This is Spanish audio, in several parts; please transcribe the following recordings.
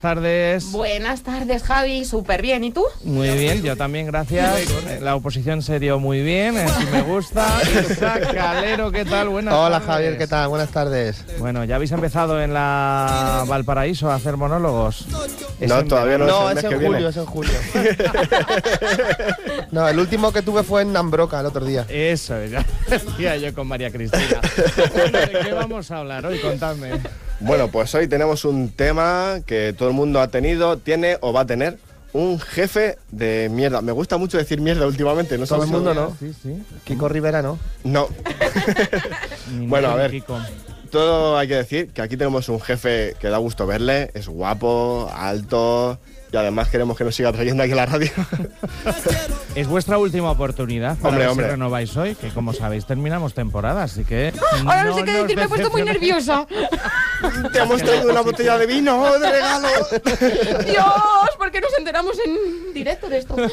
Tardes. Buenas tardes, Javi, súper bien. ¿Y tú? Muy bien, yo también, gracias. La oposición se dio muy bien, así me gusta. Isa Calero, ¿qué tal? Buenas Hola, tardes. Javier, ¿qué tal? Buenas tardes. Bueno, ¿ya habéis empezado en la Valparaíso a hacer monólogos? No, todavía no. No, el es mes en que julio, viene. es en julio. No, el último que tuve fue en Nambroca el otro día. Eso, ya decía yo con María Cristina. Bueno, ¿de qué vamos a hablar hoy? Contadme. Bueno, pues hoy tenemos un tema que todo el mundo ha tenido, tiene o va a tener. Un jefe de mierda. Me gusta mucho decir mierda últimamente, ¿no? Todo el mundo, ¿no? Sí, sí. Kiko Rivera, ¿no? No. Ni Bueno, ni a ver. Kiko. Todo hay que decir que aquí tenemos un jefe que da gusto verle, es guapo, alto y además queremos que nos siga trayendo aquí a la radio. Es vuestra última oportunidad para Hombre, ver hombre. si renováis hoy, que como sabéis terminamos temporada, así que... Ahora no sé qué nos decir, me he puesto muy decepcionéis. nerviosa. Te hemos traído una botella de vino de regalo. Dios, ¿por qué nos enteramos en directo de esto?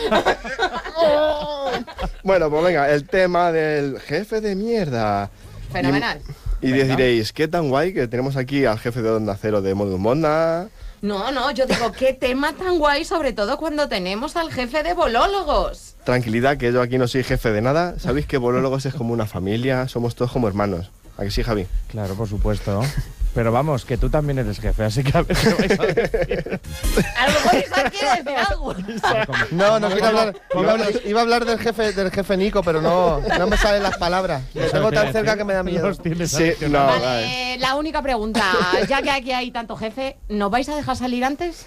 Bueno, pues venga, el tema del jefe de mierda. Fenomenal. Y diréis, ¿qué tan guay que tenemos aquí al jefe de Onda Cero de Modus Monda? No, yo digo, qué tema tan guay, sobre todo cuando tenemos al jefe de bolólogos. Tranquilidad, que yo aquí no soy jefe de nada. Sabéis que Bolólogos es como una familia, somos todos como hermanos. ¿A que sí, Javi? Claro, por supuesto. Pero vamos, que tú también eres jefe, así que a ver qué vais a decir. A lo mejor Isa quiere decir algo. No quiero hablar. Iba a hablar del jefe Nico, pero no me salen las palabras. Le tengo tan cerca que me da miedo. Los tienes Sí, seleccionados. no. Vale, la única pregunta, ya que aquí hay tanto jefe, ¿nos vais a dejar salir antes?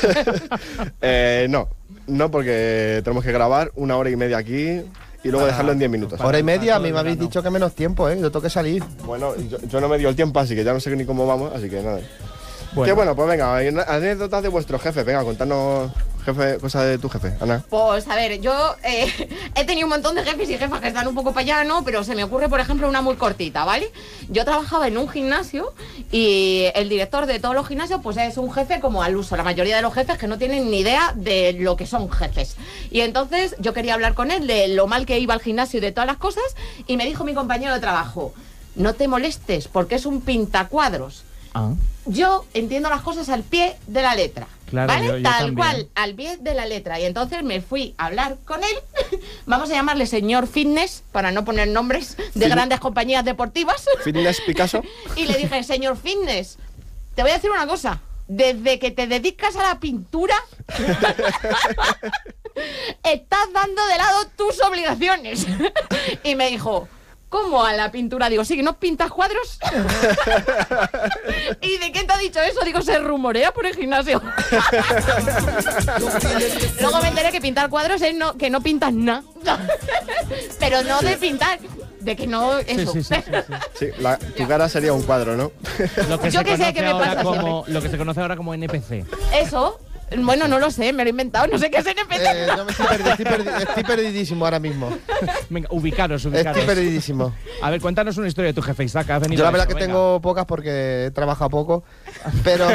No, porque tenemos que grabar 1 hora y media aquí y luego dejarlo en 10 minutos. Hora y media, a mí me Todo el habéis verano. dicho que menos tiempo, ¿eh? Yo tengo que salir. Bueno, yo no me dio el tiempo, así que ya no sé ni cómo vamos, así que nada. Bueno. Que bueno, pues venga, anécdotas de vuestro jefe. Venga, contanos, jefe, cosas de tu jefe, Ana. Pues a ver, yo he tenido un montón de jefes y jefas que están un poco para allá, ¿no? Pero se me ocurre, por ejemplo, una muy cortita, ¿vale? Yo trabajaba en un gimnasio y el director de todos los gimnasios pues es un jefe como al uso. La mayoría de los jefes que no tienen ni idea de lo que son jefes. Y entonces yo quería hablar con él de lo mal que iba al gimnasio y de todas las cosas y me dijo mi compañero de trabajo, no te molestes porque es un pintacuadros. Ah, Yo entiendo las cosas al pie de la letra. Claro, ¿vale? yo Tal también. cual, al pie de la letra. Y entonces me fui a hablar con él. Vamos a llamarle señor Fitness, para no poner nombres de grandes compañías deportivas. Fitness Picasso. Y le dije, señor Fitness, te voy a decir una cosa. Desde que te dedicas a la pintura, estás dando de lado tus obligaciones. Y me dijo, ¿cómo a la pintura? Digo, sí, ¿no pintas cuadros? ¿Y de qué te ha dicho eso? Digo, se rumorea por el gimnasio. Luego me enteré que pintar cuadros es que no pintas nada. Pero no de pintar, de que no eso. sí. Sí, tu cara sería un cuadro, ¿no? Lo que Yo se que sé conoce que me ahora pasa como, lo que se conoce ahora como NPC. Eso, bueno, no lo sé, me lo he inventado, no sé qué es NPC. Yo me estoy perdidísimo ahora mismo. Venga, ubicaros. Estoy perdidísimo. A ver, cuéntanos una historia de tu jefe, Isaac. ¿Has venido Yo la a verdad eso? que Venga. tengo pocas porque he trabajado poco, pero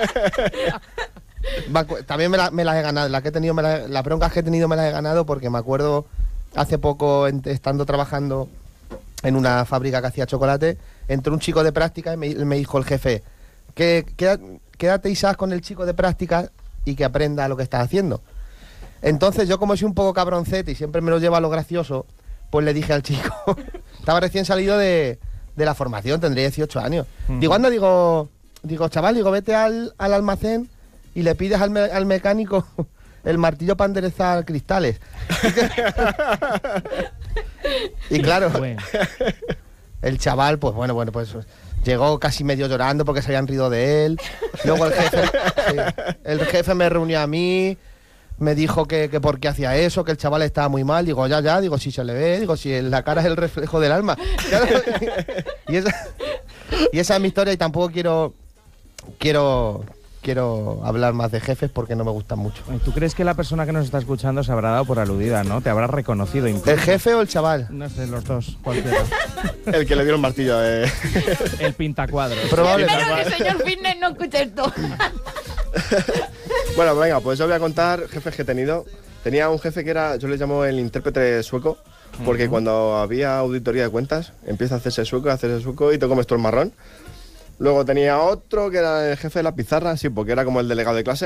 también me las he ganado. Las que he tenido, las broncas que he tenido me las he ganado porque me acuerdo hace poco, estando trabajando en una fábrica que hacía chocolate, entró un chico de práctica y me dijo el jefe, quédate Isaac con el chico de práctica y que aprenda lo que estás haciendo. Entonces yo, como soy un poco cabroncete y siempre me lo llevo a lo gracioso, pues le dije al chico, estaba recién salido de la formación, tendría 18 años. Digo, anda, digo, chaval, vete al almacén y le pides al mecánico el martillo para enderezar cristales. Y claro, Bueno. el chaval, pues bueno, pues llegó casi medio llorando porque se habían rido de él. Luego el jefe me reunió a mí, me dijo que por qué hacía eso, que el chaval estaba muy mal. Digo, ya, digo, si se le ve, digo, si la cara es el reflejo del alma. Claro, y esa es mi historia y tampoco quiero hablar más de jefes porque no me gustan mucho. ¿Tú crees que la persona que nos está escuchando se habrá dado por aludida, no? Te habrá reconocido incluso. ¿El jefe o el chaval? No sé, los dos, cualquiera. El que le dio el martillo. El pintacuadros. Probablemente. Espero que el señor Fitness no escuche esto. Bueno, venga, pues yo voy a contar jefes que he tenido. Tenía un jefe que era, yo le llamo el intérprete sueco, porque cuando había auditoría de cuentas, empieza a hacerse sueco y te comes todo el marrón. Luego tenía otro que era el jefe de la pizarra, sí, porque era como el delegado de clase.